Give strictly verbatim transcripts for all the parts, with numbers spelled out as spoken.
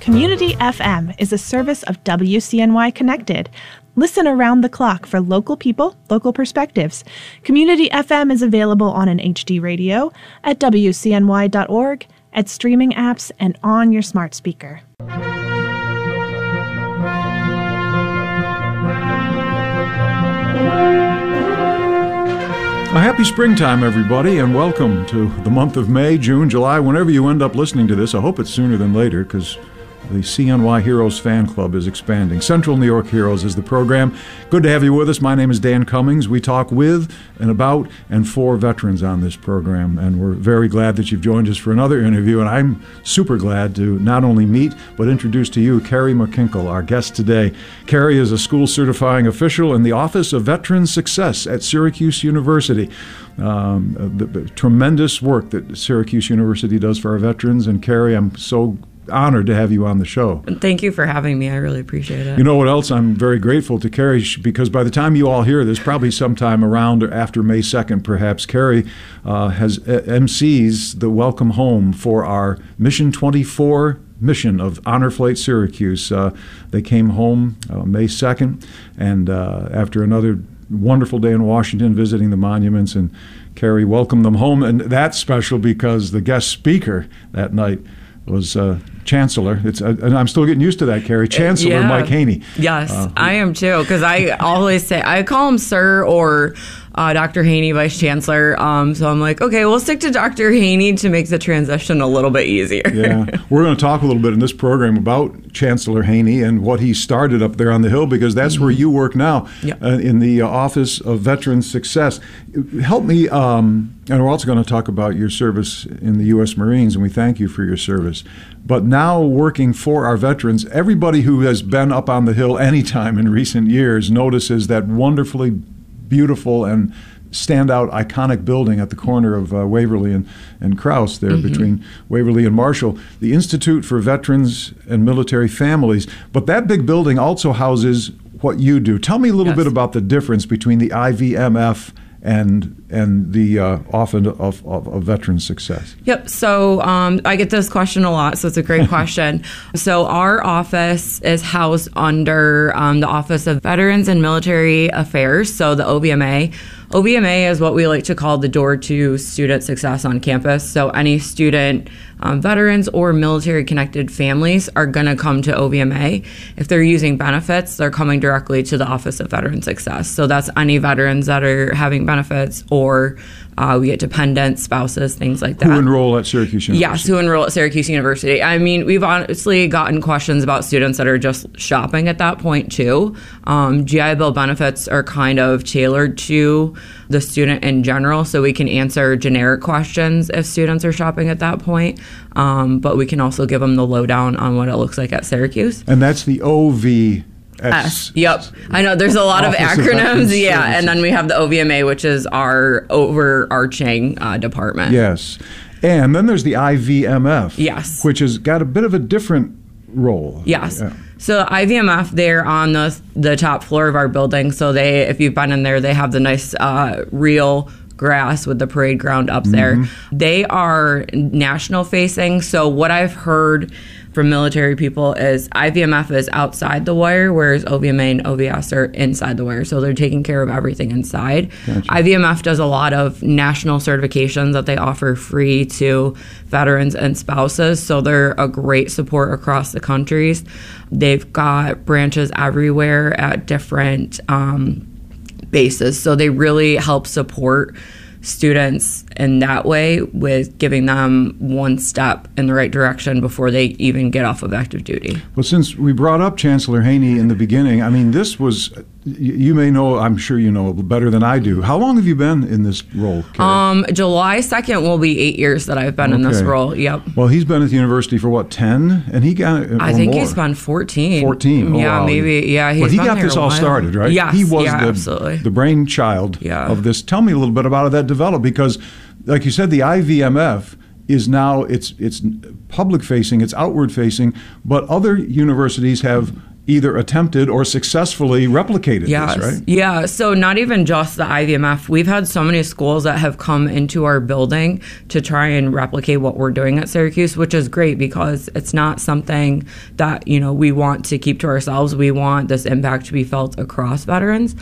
Community F M is a service of W C N Y Connected. Listen around the clock for local people, local perspectives. Community F M is available on an H D radio, at W C N Y dot org, at streaming apps, and on your smart speaker. A happy springtime, everybody, and welcome to the month of May, June, July, whenever you end up listening to this. I hope it's sooner than later, because the C N Y Heroes fan club is expanding. Central New York Heroes is the program. Good to have you with us. My name is Dan Cummings. We talk with and about and for veterans on this program, and we're very glad that you've joined us for another interview, and I'm super glad to not only meet but introduce to you Carrie McKinkle, our guest today. Carrie is a school certifying official in the Office of Veteran Success at Syracuse University. Um, the, the tremendous work that Syracuse University does for our veterans, and Carrie, I'm so honored to have you on the show. Thank you for having me. I really appreciate it. You know what else I'm very grateful to Carrie, because by the time you all hear this, probably sometime around or after May second perhaps, Carrie uh, has uh, M Cs the welcome home for our Mission twenty-four mission of Honor Flight Syracuse. Uh, they came home uh, May second, and uh, after another wonderful day in Washington visiting the monuments, and Carrie welcomed them home. And that's special because the guest speaker that night was uh, Chancellor. It's uh, and I'm still getting used to that, Carrie. Chancellor yeah. Mike Haney. Yes, uh, I am too, because I always say, I call him Sir or uh, Doctor Haney, Vice Chancellor. Um, so I'm like, okay, we'll stick to Doctor Haney to make the transition a little bit easier. Yeah, we're going to talk a little bit in this program about Chancellor Haney and what he started up there on the Hill, because that's mm-hmm. where you work now, yep. uh, in the uh, Office of Veteran Success. Help me, um, and we're also going to talk about your service in the U S Marines, and we thank you for your service. But now working for our veterans, everybody who has been up on the Hill anytime in recent years notices that wonderfully beautiful and standout iconic building at the corner of uh, Waverly and, and Krause there, mm-hmm. between Waverly and Marshall, the Institute for Veterans and Military Families. But that big building also houses what you do. Tell me a little yes. bit about the difference between the I V M F and and the uh, Office of, of, of Veteran Success. Yep. So um, I get this question a lot, so it's a great question. So our office is housed under um, the Office of Veterans and Military Affairs, so the O V M A. O V M A is what we like to call the door to student success on campus. So any student, um, veterans or military-connected families are going to come to O V M A. If they're using benefits, they're coming directly to the Office of Veteran Success. So that's any veterans that are having benefits, or uh, we get dependents, spouses, things like that. Who enroll at Syracuse University? Yes, who enroll at Syracuse University. I mean, we've honestly gotten questions about students that are just shopping at that point, too. Um, G I Bill benefits are kind of tailored to the student in general, so we can answer generic questions if students are shopping at that point. Um, but we can also give them the lowdown on what it looks like at Syracuse. And that's the O V S. S. Yep. I know there's a lot of acronyms. Of yeah. Services. And then we have the O V M A, which is our overarching uh, department. Yes. And then there's the I V M F. Yes. Which has got a bit of a different role. Yes. Yeah. So I V M F, they're on the the top floor of our building. So they, if you've been in there, they have the nice uh, real grass with the parade ground up there. Mm-hmm. They are national facing. So what I've heard from military people is I V M F is outside the wire, whereas O V M A and O V S are inside the wire. So they're taking care of everything inside. Gotcha. I V M F does a lot of national certifications that they offer free to veterans and spouses. So they're a great support across the countries. They've got branches everywhere at different um, bases. So they really help support students in that way, with giving them one step in the right direction before they even get off of active duty. Well, since we brought up Chancellor Haney in the beginning, I mean, this was, you may know, I'm sure you know better than I do. How long have you been in this role, Carrie? Um, July second will be eight years that I've been okay. in this role. Yep. Well, he's been at the university for what, ten? And he got I think more. he's been fourteen. fourteen. Oh, yeah, wow. maybe. Yeah, he's But he been got there this a all while. started, right? Yes. He was yeah, the, absolutely. the brainchild yeah. of this. Tell me a little bit about how that developed, because like you said, the I V M F is now, it's it's public facing, it's outward facing, but other universities have either attempted or successfully replicated yes. this, right? Yeah, so not even just the I V M F. We've had so many schools that have come into our building to try and replicate what we're doing at Syracuse, which is great because it's not something that, you know, we want to keep to ourselves. We want this impact to be felt across veterans.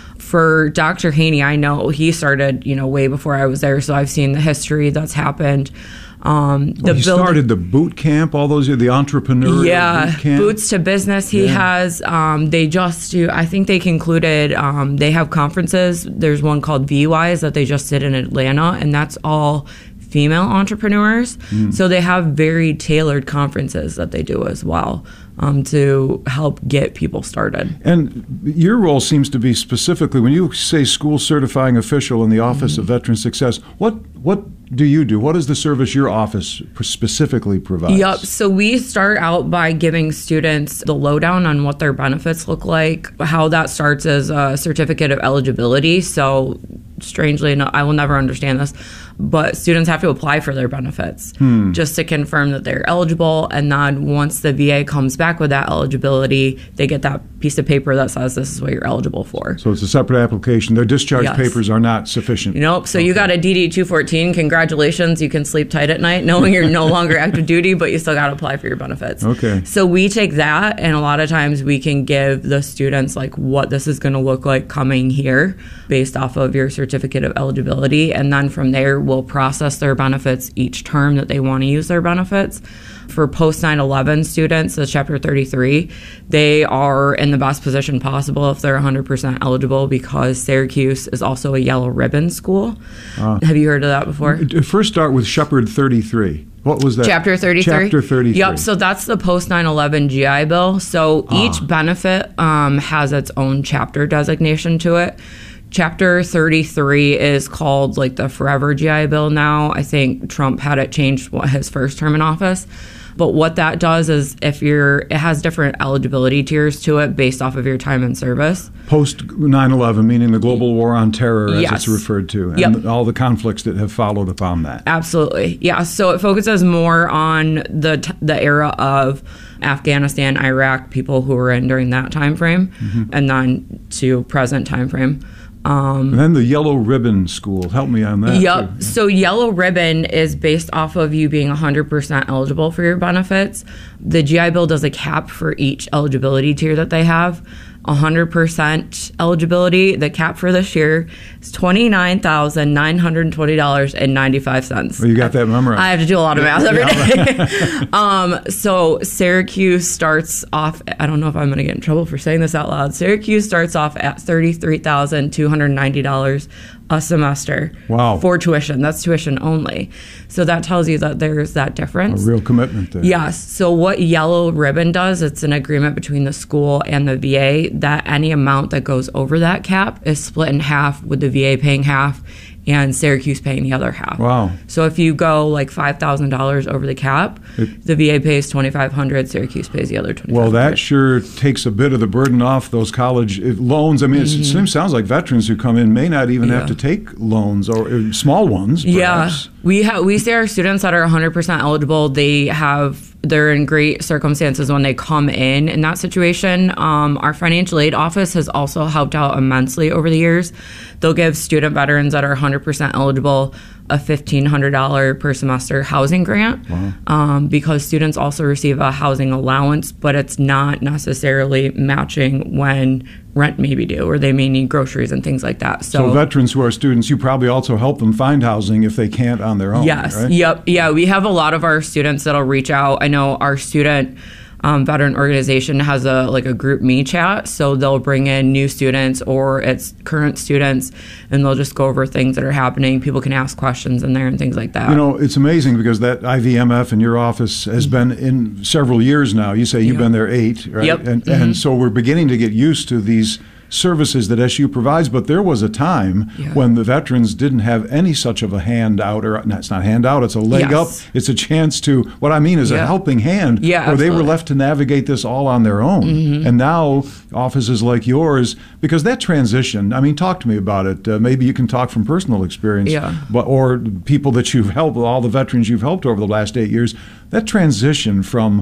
For Doctor Haney, I know he started, you know, way before I was there, so I've seen the history that's happened. Um, the well, he building, started the boot camp, all those years, the entrepreneur yeah, boot camp. Boots to Business he yeah. has. Um, they just do, I think they concluded, um, they have conferences. There's one called V WISE that they just did in Atlanta, and that's all female entrepreneurs. Mm. So they have very tailored conferences that they do as well. Um, to help get people started. And your role seems to be specifically, when you say school certifying official in the Office mm-hmm. of Veteran Success, what what do you do? What is the service your office specifically provides? Yep. So we start out by giving students the lowdown on what their benefits look like. How that starts as a certificate of eligibility. So strangely enough, I will never understand this, but students have to apply for their benefits hmm. just to confirm that they're eligible. And then once the V A comes back with that eligibility, they get that piece of paper that says this is what you're eligible for. So it's a separate application. Their discharge yes. papers are not sufficient. Nope. So okay. you got a D D two fourteen. Congratulations. You can sleep tight at night knowing you're no longer active duty, but you still got to apply for your benefits. Okay. So we take that, and a lot of times we can give the students like what this is going to look like coming here based off of your certificate of eligibility. And then from there, we'll process their benefits each term that they want to use their benefits. For post nine eleven students, the Chapter thirty-three, they are in the best position possible if they're one hundred percent eligible because Syracuse is also a yellow ribbon school. Uh, Have you heard of that before? First start with Shepherd thirty-three. What was that? Chapter thirty-three? Chapter thirty-three. Yep, so that's the post nine eleven G I Bill. So ah. each benefit um, has its own chapter designation to it. Chapter thirty-three is called like the Forever G I Bill now. I think Trump had it changed his first term in office. But what that does is if you're, it has different eligibility tiers to it based off of your time in service. Post nine eleven, meaning the global war on terror, as yes. it's referred to, and yep. all the conflicts that have followed upon that. Absolutely. Yeah. So it focuses more on the t- the era of Afghanistan, Iraq, people who were in during that time frame, mm-hmm. and then to present time frame. Um, and then the Yellow Ribbon School. Help me on that. Yep. Too. So Yellow Ribbon is based off of you being one hundred percent eligible for your benefits. The G I Bill does a cap for each eligibility tier that they have. one hundred percent eligibility, the cap for this year is twenty-nine thousand nine hundred twenty dollars and ninety-five cents. Well, you got that memorized. I have to do a lot of math every day. um, so Syracuse starts off, I don't know if I'm going to get in trouble for saying this out loud. Syracuse starts off at thirty-three thousand two hundred ninety dollars a semester. Wow. For tuition. That's tuition only. So that tells you that there's that difference. A real commitment there. Yes. So what Yellow Ribbon does, it's an agreement between the school and the V A that any amount that goes over that cap is split in half, with the V A paying half and Syracuse paying the other half. Wow. So if you go like five thousand dollars over the cap, it, the V A pays twenty-five hundred dollars, Syracuse pays the other twenty-five hundred dollars. Well, that sure takes a bit of the burden off those college loans. I mean, mm-hmm. it sounds like veterans who come in may not even yeah. have to take loans, or uh, small ones, perhaps. Yeah. We, ha- we say our students that are one hundred percent eligible, they have... they're in great circumstances when they come in in that situation. Um, our financial aid office has also helped out immensely over the years. They'll give student veterans that are one hundred percent eligible a fifteen hundred dollars per semester housing grant. Wow. um, because students also receive a housing allowance, but it's not necessarily matching when rent may be due, or they may need groceries and things like that. So, so veterans who are students, you probably also help them find housing if they can't on their own. Yes. Right? Yep. Yeah. We have a lot of our students that'll reach out. I know our student um, veteran organization has a like a group me chat, so they'll bring in new students or it's current students, and they'll just go over things that are happening. People can ask questions in there and things like that. You know, it's amazing because that I V M F in your office has been in several years now. You say you've yep. been there eight, right? Yep. And, mm-hmm. and so we're beginning to get used to these services that S U provides, but there was a time yeah. when the veterans didn't have any such of a handout, or no, it's not handout, it's a leg yes. up. It's a chance to, what I mean is yeah. a helping hand, yeah, where they absolutely. were left to navigate this all on their own. Mm-hmm. And now offices like yours, because that transition, I mean, talk to me about it. Uh, maybe you can talk from personal experience, yeah. but or people that you've helped, all the veterans you've helped over the last eight years, that transition from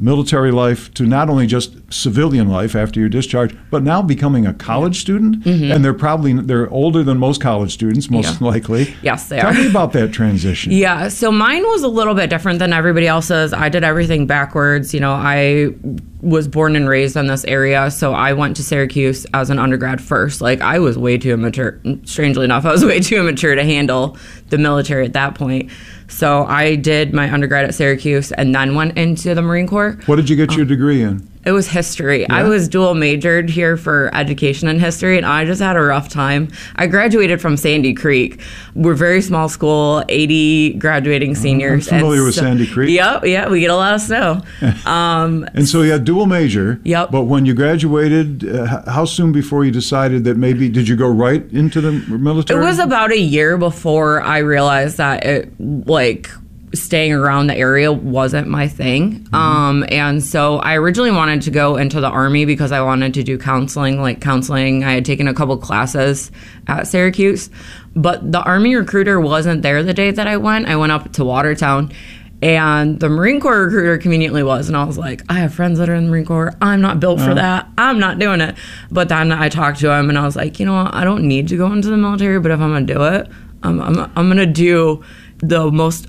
military life to not only just civilian life after your discharge, but now becoming a college student, mm-hmm. and they're probably they're older than most college students, most yeah. likely. Yes, they Tell are. Tell me about that transition. Yeah, so mine was a little bit different than everybody else's. I did everything backwards. You know, I was born and raised in this area, so I went to Syracuse as an undergrad first. Like, I was way too immature. Strangely enough, I was way too immature to handle the military at that point. So I did my undergrad at Syracuse and then went into the Marine Corps. What did you get um, your degree in? It was history. Yeah. I was dual majored here for education and history, and I just had a rough time. I graduated from Sandy Creek. We're a very small school, eighty graduating seniors. I'm familiar and with so, Sandy Creek. Yep, yeah, we get a lot of snow. Um, and so you had dual major. Yep. But when you graduated, uh, how soon before you decided that maybe, did you go right into the military? It was about a year before I realized that it, like, staying around the area wasn't my thing. Mm-hmm. Um, and so I originally wanted to go into the Army because I wanted to do counseling, like counseling. I had taken a couple classes at Syracuse, but the Army recruiter wasn't there the day that I went. I went up to Watertown, and the Marine Corps recruiter conveniently was. And I was like, I have friends that are in the Marine Corps. I'm not built for uh-huh. that. I'm not doing it. But then I talked to him, and I was like, you know what? I don't need to go into the military, but if I'm going to do it, I'm, I'm, I'm going to do the most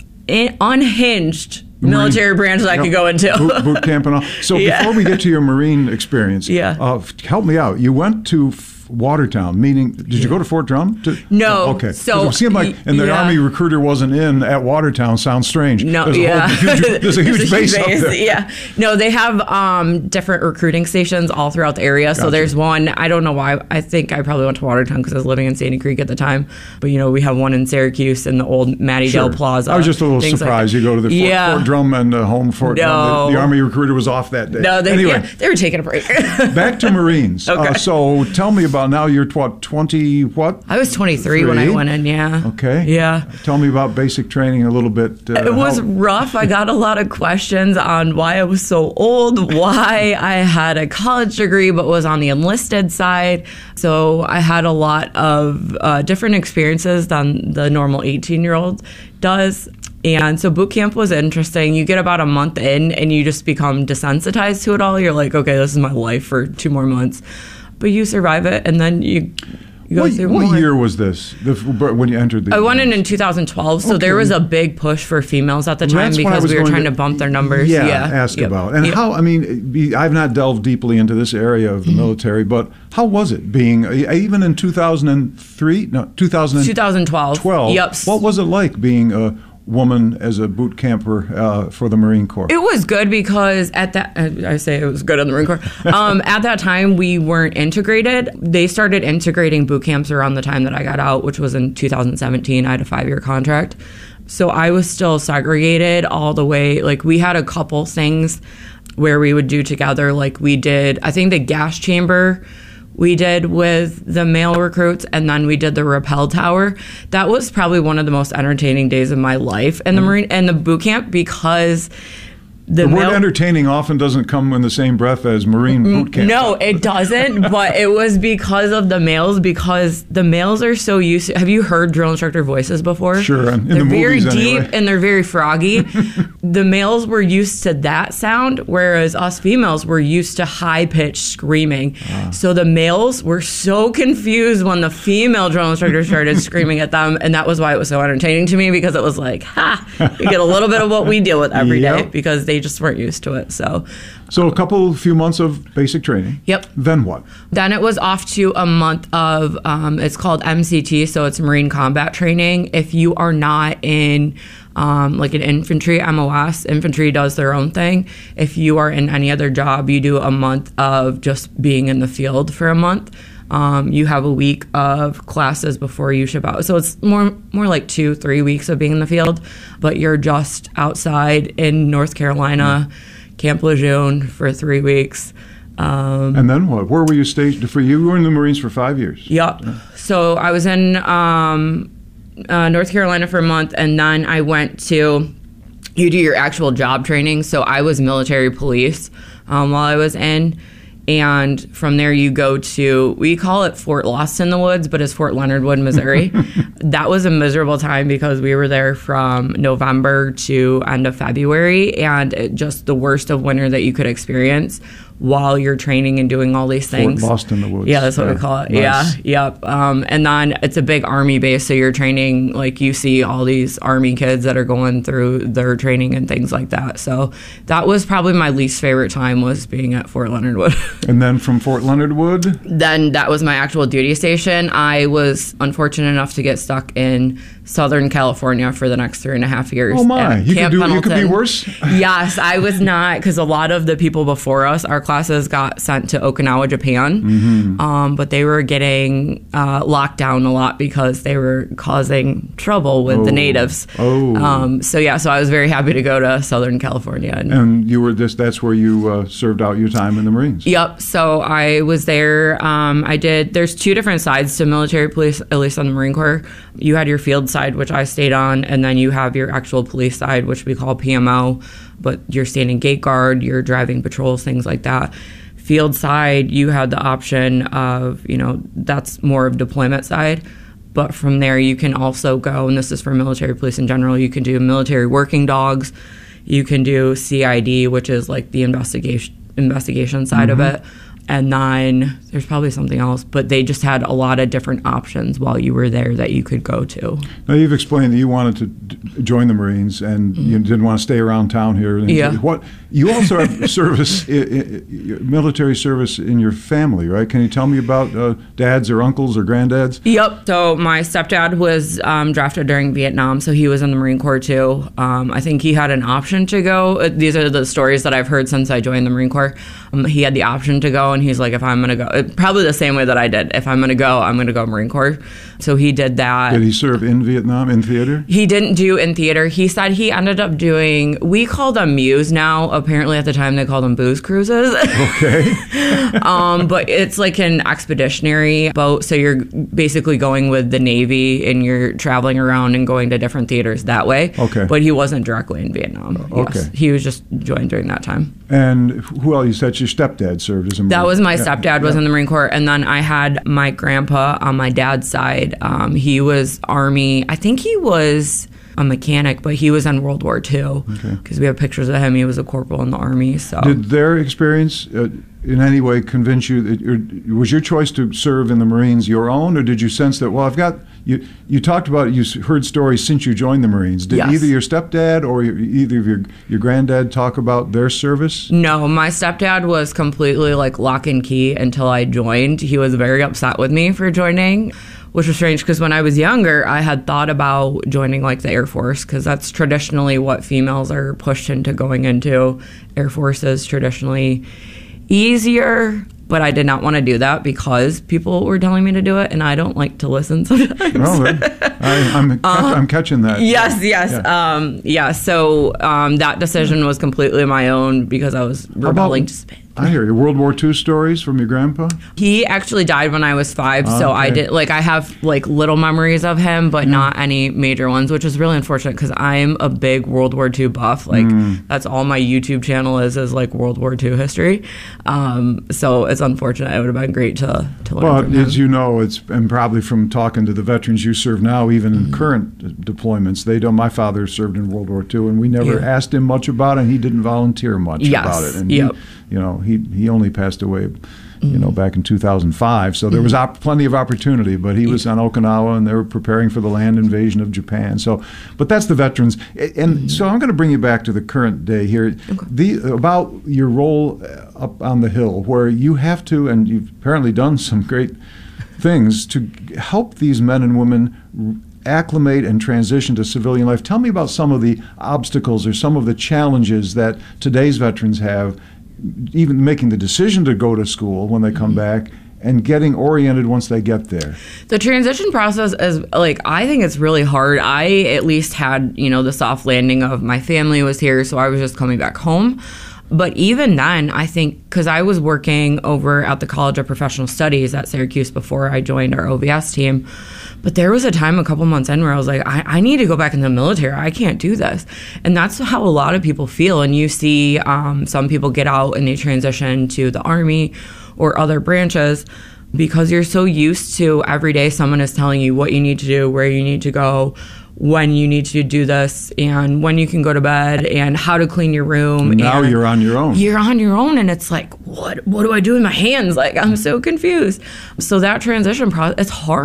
unhinged military branch that yep. I could go into. boot, boot camp and all. So yeah. before we get to your Marine experience, yeah. uh, help me out. You went to F- Watertown, meaning, did you go to Fort Drum? To, no. Oh, okay. So it seemed like, and the yeah. Army recruiter wasn't in at Watertown. Sounds strange. No, there's yeah. A whole, huge, there's a huge there's base, a huge base up there. Yeah. No, they have um, different recruiting stations all throughout the area. So gotcha. There's one, I don't know why. I think I probably went to Watertown because I was living in Sandy Creek at the time. But, you know, we have one in Syracuse in the old Matty Sure. Dale Plaza. I was just a little surprised. Like you go to the Fort, yeah. Fort Drum and uh, home Fort no. Drum. The, the Army recruiter was off that day. No, they, anyway, yeah, they were taking a break. back to Marines. Okay. Uh, so tell me about now. You're what, twenty? What? I was twenty-three Three? when I went in. Yeah. Okay. Yeah. Tell me about basic training a little bit. Uh, it was how- rough. I got a lot of questions on why I was so old, why I had a college degree but was on the enlisted side. So I had a lot of uh, different experiences than the normal eighteen-year-old does. And so boot camp was interesting. You get about a month in and you just become desensitized to it all. You're like, okay, this is my life for two more months. But you survive it, and then you, you go what, through what more. year was this, the, when you entered the I went in in two thousand twelve, so okay. there was a big push for females at the time That's because we were trying to, to bump their numbers. Yeah, yeah. ask yep. about. And yep. how, I mean, be, I've not delved deeply into this area of the mm-hmm. military, but how was it being, even in two thousand three, no, two thousand twenty twelve. twelve, Yep. What was it like being a woman as a boot camper uh, for the Marine Corps? It was good because at that, I say it was good in the Marine Corps. Um, at that time, we weren't integrated. They started integrating boot camps around the time that I got out, which was in two thousand seventeen. I had a five-year contract. So I was still segregated all the way. Like, we had a couple things where we would do together. Like, we did, I think the gas chamber we did with the male recruits, and then we did the rappel tower. That was probably one of the most entertaining days of my life in the Marine and the boot camp because the, the word male, entertaining often doesn't come in the same breath as Marine boot camp. No, it doesn't, but it was because of the males, because the males are so used to, have you heard drill instructor voices before? Sure, in they're the very movies deep anyway. and they're very froggy. The males were used to that sound, whereas us females were used to high-pitched screaming. Ah. So the males were so confused when the female drill instructor started screaming at them, and that was why it was so entertaining to me, because it was like, ha, you get a little bit of what we deal with every yep. day, because they just weren't used to it. So So a couple, few months of basic training. Yep. Then what? Then it was off to a month of, um, it's called M C T, so it's Marine Combat Training. If you are not in um, like an infantry M O S, infantry does their own thing. If you are in any other job, you do a month of just being in the field for a month. Um, you have a week of classes before you ship out. So it's more more like two, three weeks of being in the field, but you're just outside in North Carolina, mm. Camp Lejeune for three weeks. Um, and then what? Where were you stationed? For you were in the Marines for five years. Yep. Yeah. So I was in um, uh, North Carolina for a month, and then I went to, you do your actual job training. So I was military police um, while I was in. And from there, you go to, we call it Fort Lost in the Woods, but it's Fort Leonard Wood, Missouri. That was a miserable time because we were there from November to end of February, and it, just the worst of winter that you could experience while you're training and doing all these things. Fort Lost in the Woods. Yeah, that's what yeah. we call it. Nice. Yeah, yep. Um, and then it's a big Army base, so you're training, like you see all these Army kids that are going through their training and things like that. So that was probably my least favorite time, was being at Fort Leonard Wood. And then from Fort Leonard Wood? Then that was my actual duty station. I was unfortunate enough to get stuck in Southern California for the next three and a half years. Oh my, you could, do, you could be worse? Yes, I was not, because a lot of the people before us, our classes got sent to Okinawa, Japan, mm-hmm. um, but they were getting uh, locked down a lot because they were causing trouble with oh. the natives. Oh. Um, so yeah, so I was very happy to go to Southern California. And, and you were just, that's where you uh, served out your time in the Marines? Yep, so I was there, um, I did, there's two different sides to military police, at least on the Marine Corps. You had your field side, which I stayed on, and then you have your actual police side, which we call P M O, but you're standing gate guard, you're driving patrols, things like that. Field side, you had the option of, you know, that's more of deployment side, but from there you can also go, and this is for military police in general, you can do military working dogs, you can do C I D, which is like the investigation investigation side mm-hmm. of it. And then there's probably something else, but they just had a lot of different options while you were there that you could go to. Now, you've explained that you wanted to d- join the Marines and mm-hmm. you didn't want to stay around town here. And yeah. What you also have service, I, I, military service in your family, right? Can you tell me about uh, dads or uncles or granddads? Yep. So my stepdad was um, drafted during Vietnam, so he was in the Marine Corps too. Um, I think he had an option to go. These are the stories that I've heard since I joined the Marine Corps. Um, he had the option to go, and he's like, if I'm going to go, probably the same way that I did. If I'm going to go, I'm going to go Marine Corps. So he did that. Did he serve in Vietnam, in theater? He didn't do in theater. He said he ended up doing, we call them Muse now. Apparently at the time they called them booze cruises. Okay. um, but it's like an expeditionary boat. So you're basically going with the Navy and you're traveling around and going to different theaters that way. Okay. But he wasn't directly in Vietnam. Okay. Yes. He was just joined during that time. And who else? You said your stepdad served as a Marine. That was my yeah. stepdad was yeah. in the Marine Corps. And then I had my grandpa on my dad's side. Um, he was Army. I think he was a mechanic, but he was in World War Two because okay. we have pictures of him. He was a corporal in the Army. So did their experience uh, in any way convince you that your, was your choice to serve in the Marines your own, or did you sense that, well, I've got you you talked about it, you heard stories since you joined the Marines. Did yes. either your stepdad or your, either of your your granddad talk about their service? No, my stepdad was completely like lock and key until I joined. He was very upset with me for joining, which was strange because when I was younger, I had thought about joining like the Air Force because that's traditionally what females are pushed into going into. Air Force is traditionally easier, but I did not want to do that because people were telling me to do it, and I don't like to listen sometimes. No, I, I'm, catch, uh, I'm catching that. Yes, yes. Yeah, um, yeah so um, that decision was completely my own because I was rebelling to spin. I hear you. World War Two stories from your grandpa? He actually died when I was five, oh, so okay. I did like I have like little memories of him, but yeah. not any major ones, which is really unfortunate because I'm a big World War Two buff. Like mm. that's all my YouTube channel is is like World War Two history. Um, so it's unfortunate. It would have been great to to learn. Well, from him. As you know, it's and probably from talking to the veterans you serve now, even mm-hmm. in current deployments, they don't. My father served in World War Two, and we never yeah. asked him much about it. And he didn't volunteer much yes. about it. And yep. he, you know, he he only passed away, you know, back in two thousand five. So there was op- plenty of opportunity, but he was on Okinawa, and they were preparing for the land invasion of Japan. So, but that's the veterans. And so I'm going to bring you back to the current day here. Okay. The about your role up on the Hill, where you have to, and you've apparently done some great things to help these men and women acclimate and transition to civilian life. Tell me about some of the obstacles or some of the challenges that today's veterans have, even making the decision to go to school when they come mm-hmm. back and getting oriented once they get there. The transition process is like, I think it's really hard. I at least had, you know, the soft landing of my family was here, so I was just coming back home. But even then, I think, because I was working over at the College of Professional Studies at Syracuse before I joined our O V S team, but there was a time a couple months in where I was like, I, I need to go back in the military. I can't do this. And that's how a lot of people feel. And you see um, some people get out and they transition to the Army or other branches, because you're so used to every day someone is telling you what you need to do, where you need to go, when you need to do this, and when you can go to bed, and how to clean your room. Now and you're on your own. You're on your own, and it's like, what what do I do with my hands? Like, I'm so confused. So that transition process, it's hard.